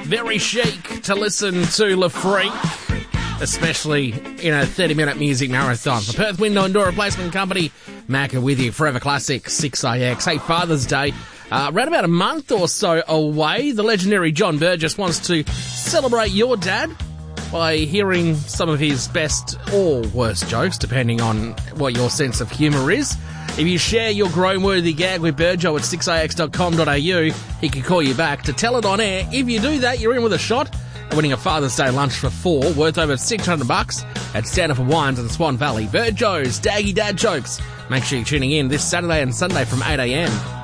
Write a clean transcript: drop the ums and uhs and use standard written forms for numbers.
Very chic to listen to Le Freak, especially in a 30-minute music marathon. For Perth Window and Door Replacement Company, Macca with you, Forever Classic, 6AX. Hey, Father's Day, around about a month or so away. The legendary John Burgess wants to celebrate your dad by hearing some of his best or worst jokes, depending on what your sense of humour is. If you share your groan-worthy gag with Burjo at 6ax.com.au, he can call you back to tell it on air. If you do that, you're in with a shot at winning a Father's Day lunch for 4, worth over $600 at Stand Up for Wines in Swan Valley. Burjo's Daggy Dad Jokes. Make sure you're tuning in this Saturday and Sunday from 8 a.m.